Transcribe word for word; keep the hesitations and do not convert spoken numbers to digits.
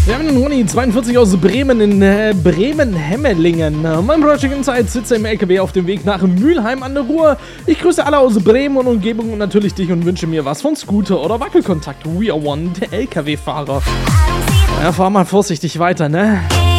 Wir haben den Ronny zweiundvierzig aus Bremen in äh, Bremen-Hemmelingen. Mein Project Insight sitzt im L K W auf dem Weg nach Mülheim an der Ruhr. Ich grüße alle aus Bremen und Umgebung und natürlich dich und wünsche mir was von Scooter oder Wackelkontakt. We are one, der L K W-Fahrer. Ja, fahr mal vorsichtig weiter, ne?